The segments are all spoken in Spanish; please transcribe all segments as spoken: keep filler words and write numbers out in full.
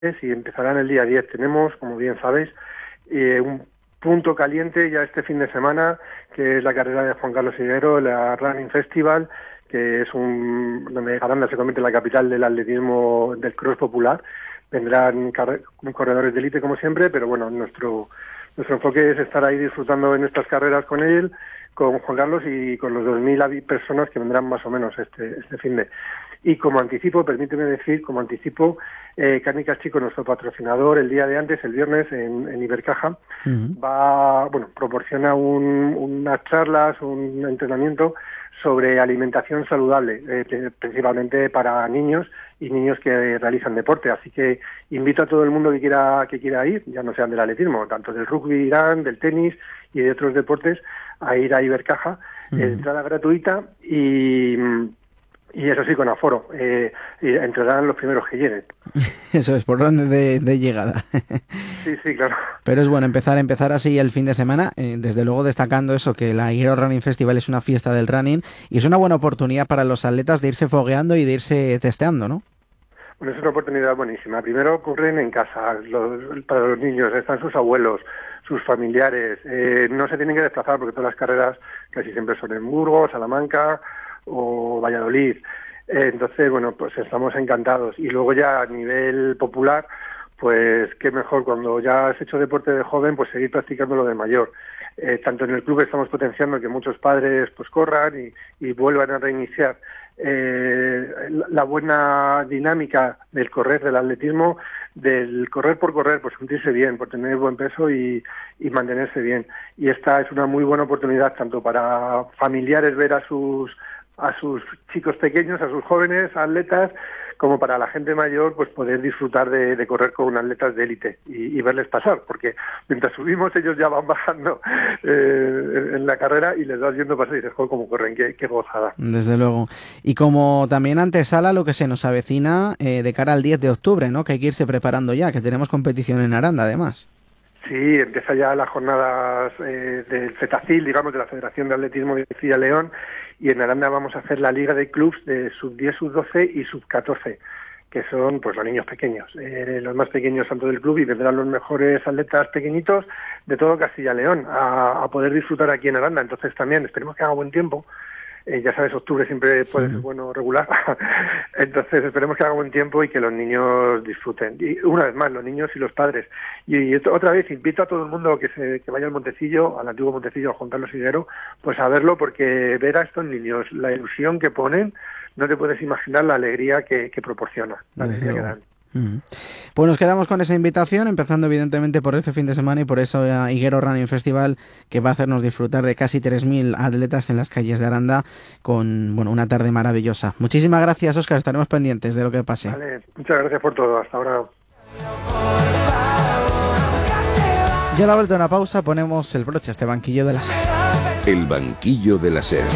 y empezarán el día diez. Tenemos, como bien sabéis, eh, un punto caliente ya este fin de semana, que es la carrera de Juan Carlos Higuero, la Running Festival, que es un donde Aranda se convierte en la capital del atletismo del cross popular. Vendrán corredores de élite como siempre, pero bueno, nuestro nuestro enfoque es estar ahí disfrutando en estas carreras con él, con Juan Carlos y con los dos mil personas que vendrán más o menos este este fin de. Y como anticipo, permíteme decir, como anticipo, eh, Cárnicas Chico, nuestro patrocinador, el día de antes, el viernes, en, en Ibercaja, uh-huh. va, bueno, proporciona un, unas charlas, un entrenamiento sobre alimentación saludable, eh, principalmente para niños y niños que realizan deporte. Así que invito a todo el mundo que quiera que quiera ir, ya no sean del atletismo, tanto del rugby irán, del tenis y de otros deportes, a ir a Ibercaja, uh-huh. eh, entrada gratuita y... Y eso sí, con aforo. Eh, y entrarán los primeros que lleguen. Eso es, por orden de, de llegada. Sí, sí, claro. Pero es bueno empezar empezar así el fin de semana, eh, desde luego destacando eso, que la Higuero Running Festival es una fiesta del running y es una buena oportunidad para los atletas de irse fogueando y de irse testeando, ¿no? Bueno, es una oportunidad buenísima. Primero ocurren en casa, los, para los niños, están sus abuelos, sus familiares, eh, no se tienen que desplazar porque todas las carreras casi siempre son en Burgos, Salamanca o Valladolid. Eh, entonces, bueno, pues estamos encantados. Y luego ya a nivel popular, pues qué mejor cuando ya has hecho deporte de joven, pues seguir practicándolo de mayor. Eh, tanto en el club estamos potenciando que muchos padres pues corran y, y vuelvan a reiniciar eh, la buena dinámica del correr, del atletismo, del correr por correr, por sentirse bien, por tener buen peso y, y mantenerse bien. Y esta es una muy buena oportunidad tanto para familiares ver a sus a sus chicos pequeños, a sus jóvenes atletas, como para la gente mayor, pues poder disfrutar de, de correr con atletas de élite y, y verles pasar, porque mientras subimos ellos ya van bajando eh, en la carrera y les vas viendo pasar y dices, joder, cómo corren, qué, qué gozada. Desde luego. Y como también antesala lo que se nos avecina eh, de cara al diez de octubre, ¿no? Que hay que irse preparando ya, que tenemos competición en Aranda, además. Sí, empieza ya las jornadas eh, del FETACIL, digamos, de la Federación de Atletismo de Castilla y León, y en Aranda vamos a hacer la liga de clubs de sub diez, sub doce y sub catorce, que son pues los niños pequeños, eh, los más pequeños tanto del club, y vendrán los mejores atletas pequeñitos de todo Castilla y León a, a poder disfrutar aquí en Aranda. Entonces también esperemos que haga buen tiempo. Eh, ya sabes, octubre siempre puede sí. ser bueno regular. Entonces esperemos que haga buen tiempo y que los niños disfruten. Y una vez más, los niños y los padres. Y, y otra vez invito a todo el mundo que se que vaya al Montecillo, al antiguo Montecillo, a Juan Carlos Higuero, pues a verlo, porque ver a estos niños, la ilusión que ponen, no te puedes imaginar la alegría que, que proporciona, la alegría que dan. Uh-huh. Pues nos quedamos con esa invitación, empezando evidentemente por este fin de semana y por eso Higuero Running Festival, que va a hacernos disfrutar de casi tres mil atletas en las calles de Aranda con bueno una tarde maravillosa. Muchísimas gracias, Óscar, estaremos pendientes de lo que pase. Vale, muchas gracias por todo, hasta ahora. Ya a la vuelta de una pausa ponemos el broche a este banquillo de la SER. El banquillo de la SER.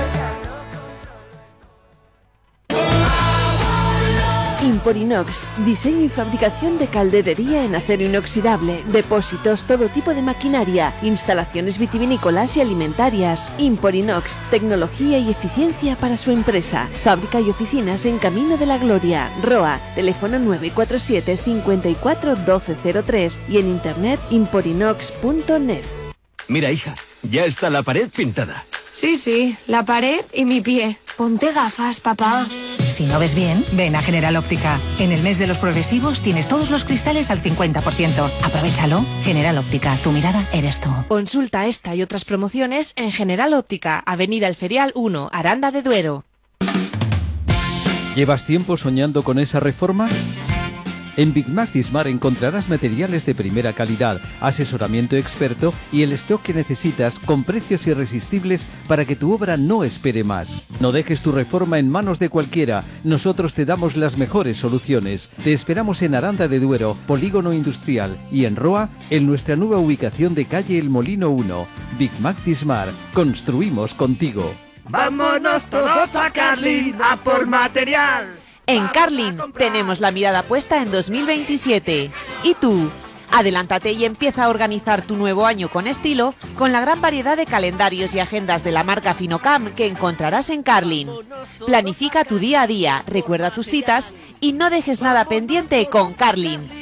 Imporinox, diseño y fabricación de calderería en acero inoxidable, depósitos, todo tipo de maquinaria, instalaciones vitivinícolas y alimentarias. Imporinox, tecnología y eficiencia para su empresa. Fábrica y oficinas en Camino de la Gloria, Roa, teléfono nueve cuatro siete, cincuenta y cuatro, doce cero tres y en internet imporinox punto net. Mira, hija, ya está la pared pintada. Sí, sí, la pared y mi pie. Ponte gafas, papá. Si no ves bien, ven a General Óptica. En el mes de los progresivos tienes todos los cristales al cincuenta por ciento. Aprovechalo. General Óptica, tu mirada eres tú. Consulta esta y otras promociones en General Óptica, Avenida El Ferial uno, Aranda de Duero. ¿Llevas tiempo soñando con esa reforma? En Big Mac Dismar encontrarás materiales de primera calidad, asesoramiento experto y el stock que necesitas con precios irresistibles para que tu obra no espere más. No dejes tu reforma en manos de cualquiera, nosotros te damos las mejores soluciones. Te esperamos en Aranda de Duero, Polígono Industrial, y en Roa, en nuestra nueva ubicación de calle El Molino uno. Big Mac Dismar, construimos contigo. ¡Vámonos todos a Carlin a por material! En Carlin tenemos la mirada puesta en dos mil veintisiete. ¿Y tú? Adelántate y empieza a organizar tu nuevo año con estilo con la gran variedad de calendarios y agendas de la marca Finocam que encontrarás en Carlin. Planifica tu día a día, recuerda tus citas y no dejes nada pendiente con Carlin.